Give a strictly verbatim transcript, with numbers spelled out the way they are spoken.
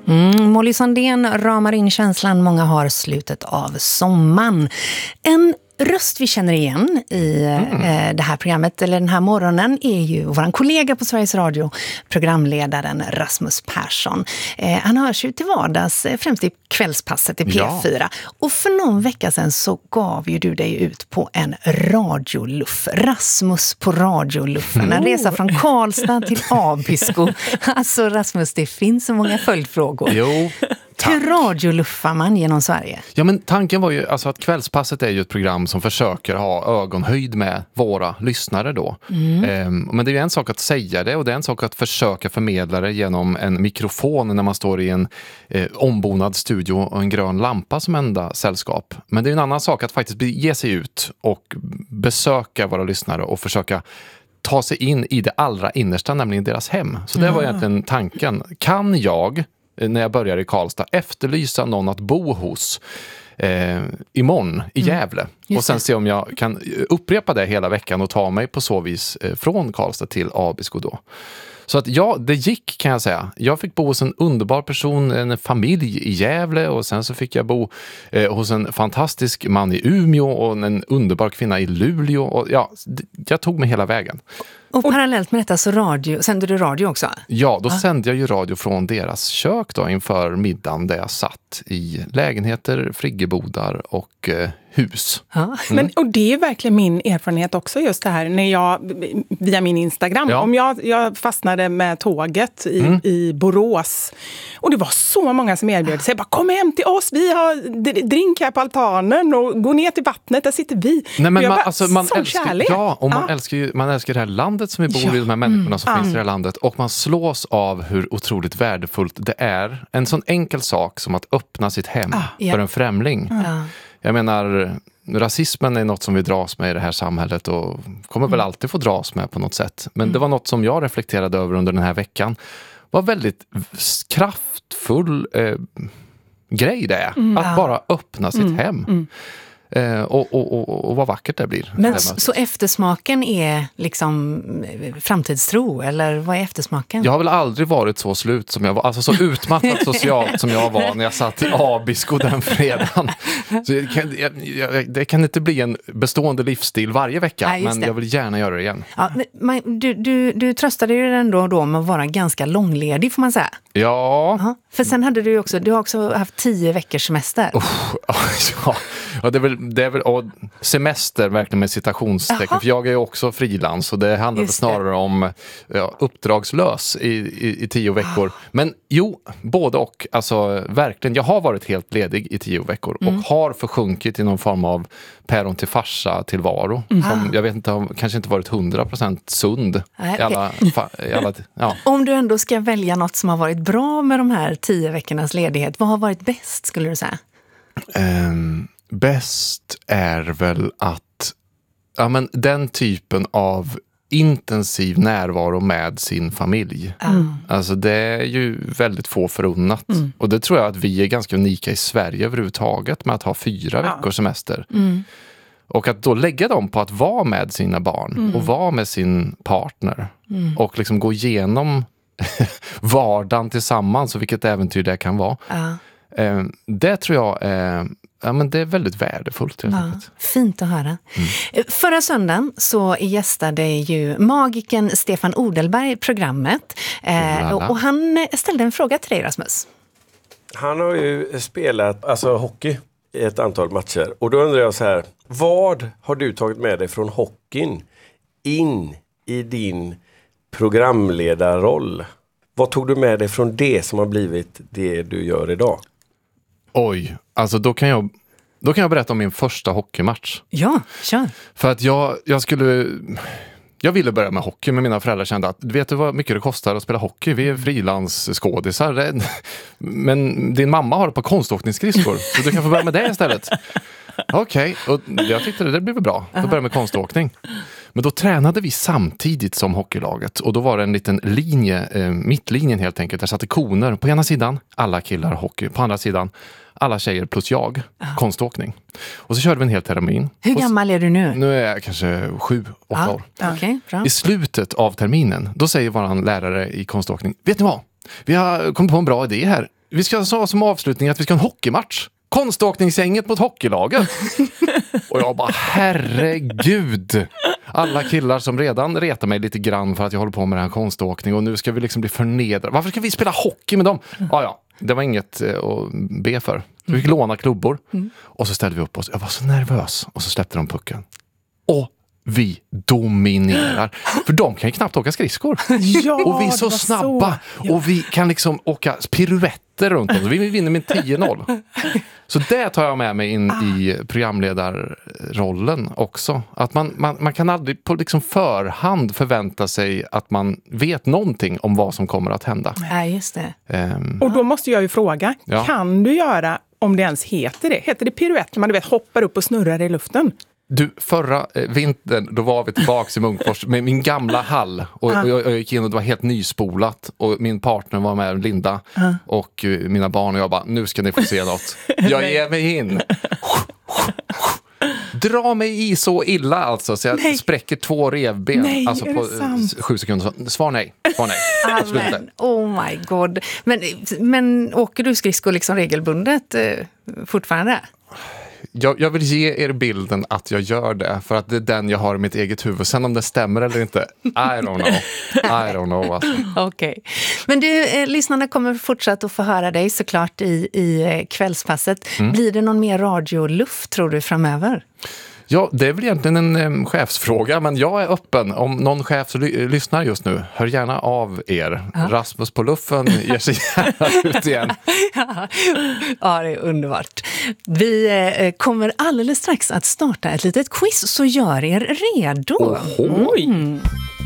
Mm, Molly Sandén ramar in känslan många har slutet av sommaren. En röst vi känner igen i mm. eh, det här programmet, eller den här morgonen, är ju vår kollega på Sveriges Radio, programledaren Rasmus Persson. Eh, han hörs ju till vardags, eh, främst i kvällspasset i P fyra. Ja. Och för någon vecka sedan så gav ju du dig ut på en radioluff. Rasmus på radioluffen. En resa från Karlstad till Abisko. Alltså Rasmus, det finns så många följdfrågor. Jo. Tack. Hur radioluffar man genom Sverige? Ja, men tanken var ju alltså att Kvällspasset är ju ett program som försöker ha ögonhöjd med våra lyssnare då. Mm. Ehm, men det är ju en sak att säga det och det är en sak att försöka förmedla det genom en mikrofon när man står i en eh, ombonad studio och en grön lampa som enda sällskap. Men det är en annan sak att faktiskt ge sig ut och besöka våra lyssnare och försöka ta sig in i det allra innersta, nämligen deras hem. Så det var egentligen tanken. Kan jag, när jag börjar i Karlstad, efterlysa någon att bo hos eh, imorgon i Gävle. Mm, och sen se om jag kan upprepa det hela veckan och ta mig på så vis eh, från Karlstad till Abisko då. Så att ja, det gick kan jag säga. Jag fick bo hos en underbar person, en familj i Gävle och sen så fick jag bo eh, hos en fantastisk man i Umeå och en underbar kvinna i Luleå. Och ja, jag tog mig hela vägen. Och parallellt med detta så radio, sände du radio också? Ja, då ah. sände jag ju radio från deras kök då inför middagen där jag satt i lägenheter, friggebodar och eh, hus. Ah. Mm. Men, och det är verkligen min erfarenhet också just det här när jag, via min Instagram, ja. om jag, jag fastnade med tåget i, mm. i Borås och det var så många som erbjöd sig, bara kom hem till oss, vi har drink här på altanen och gå ner till vattnet, där sitter vi. Nej, men man, bara, alltså, man älskar, ja, och man, ah. älskar ju, man älskar det här landet som vi bor ja. i, de här människorna mm. som mm. finns i det här landet och man slås av hur otroligt värdefullt det är. En sån enkel sak som att öppna sitt hem ah. för yeah. en främling. Mm. Jag menar, rasismen är något som vi dras med i det här samhället och kommer väl alltid få dras med på något sätt. Men mm. det var något som jag reflekterade över under den här veckan. Var väldigt kraftfull eh, grej det är. Mm. Att bara öppna sitt mm. hem. Mm. Eh, och, och, och, och vad vackert det blir. Men så eftersmaken är liksom framtidstro, eller vad är eftersmaken? Jag har väl aldrig varit så slut som jag var, alltså så utmattad socialt som jag var när jag satt i Abisko den fredagen. Så jag kan, jag, jag, det kan inte bli en bestående livsstil varje vecka, nej, men jag vill gärna göra det igen. Ja, men, du, du, du tröstade ju ändå då med att vara ganska långledig, får man säga. Ja. Aha. För sen hade du ju också, du har också haft tio veckors semester. Oh, ja, ja, det är väl, det är väl och semester verkligen med citationstecken. Aha. För jag är ju också frilans och det handlar snarare om ja, uppdragslös i, i, i tio veckor. Men jo, både och. Alltså verkligen, jag har varit helt ledig i tio veckor mm. och har försjunkit i någon form av päron till farsa tillvaro. Mm. Som jag vet inte, har kanske inte varit hundra procent sund. Nej, i alla, i alla, ja. Om du ändå ska välja något som har varit bra med de här tio veckornas ledighet, vad har varit bäst skulle du säga? Um, bäst är väl att ja, men den typen av intensiv närvaro med sin familj. Mm. Alltså det är ju väldigt få förunnat. Mm. Och det tror jag att vi är ganska unika i Sverige överhuvudtaget med att ha fyra ja. veckors semester. Mm. Och att då lägga dem på att vara med sina barn mm. och vara med sin partner mm. och liksom gå igenom vardagen tillsammans och vilket äventyr det kan vara. Ja. Eh, det tror jag eh, ja, men det är väldigt värdefullt. Ja, fint att höra. Mm. Förra söndagen så gästade ju magiken Stefan Odelberg programmet eh, och, och han ställde en fråga till dig, Rasmus. Han har ju spelat alltså, hockey i ett antal matcher och då undrar jag så här, vad har du tagit med dig från hockeyn in i din programledarroll? Vad tog du med dig från det som har blivit det du gör idag? Oj, alltså då kan jag då kan jag berätta om min första hockeymatch. Ja, kör. För att jag, jag skulle jag ville börja med hockey, men mina föräldrar kände att vet du vad mycket det kostar att spela hockey? Vi är frilansskådisar. Men din mamma har ett par konståkningsskridskor så du kan få börja med det istället. Okej, okay. Och jag tyckte det, det blev bra. Då började med konståkning. Men då tränade vi samtidigt som hockeylaget. Och då var det en liten linje, eh, mittlinjen helt enkelt. Där satte koner på ena sidan, alla killar hockey. På andra sidan, alla tjejer plus jag, ah. konståkning. Och så körde vi en hel termin. Hur gammal är du nu? Nu är jag kanske sju, åtta ah. år. Okay, bra. I slutet av terminen, då säger våran lärare i konståkning, vet ni vad? Vi har kommit på en bra idé här. vi ska ha som avslutning att vi ska ha en hockeymatch. Konståkningsgänget mot hockeylaget. Och jag bara, herregud. Alla killar som redan retar mig lite grann för att jag håller på med den här konståkning. Och nu ska vi liksom bli förnedrade. Varför ska vi spela hockey med dem? Ja, ja. Det var inget att be för. Så vi fick låna klubbor. Mm. Och så ställde vi upp oss. Jag var så nervös. Och så släppte de pucken. Och vi dominerar. För de kan ju knappt åka skridskor. Ja, och vi är så snabba. Så. Ja. Och vi kan liksom åka piruetter runt oss. Vi vinner med tio noll. Så det tar jag med mig in ah. i programledarrollen också. Att man, man, man kan aldrig på liksom förhand förvänta sig att man vet någonting om vad som kommer att hända. Ja, just det. Um, och då måste jag ju fråga, ja. kan du göra, om det ens heter det, heter det piruett när man du vet, hoppar upp och snurrar i luften? Du, förra eh, vintern, då var vi tillbaka i Munkfors med min gamla hall. Och, uh. och jag, jag gick in och det var helt nyspolat. Och min partner var med, Linda. Uh. Och uh, mina barn och jag bara, nu ska ni få se något. Jag ger mig in. Dra mig i så illa alltså. Så jag nej. spräcker två revben. Nej, alltså på uh, sju sekunder. Svar nej. Svar nej. Amen. Oh my god. Men, men åker du skridskor liksom regelbundet uh, fortfarande? Jag, jag vill ge er bilden att jag gör det för att det är den jag har i mitt eget huvud. Sen om det stämmer eller inte, I don't know. I don't know alltså. Okej. Okay. Men du, eh, lyssnarna kommer fortsatt att få höra dig såklart i, i eh, kvällspasset. Mm. Blir det någon mer radioluft tror du framöver? Ja, det är väl egentligen en um, chefsfråga, men jag är öppen. Om någon chef ly- lyssnar just nu, hör gärna av er. Ja. Rasmus på luffen ger sig gärna ut igen. Ja. Ja, det är underbart. Vi eh, kommer alldeles strax att starta ett litet quiz, så gör er redo. Oj! Mm.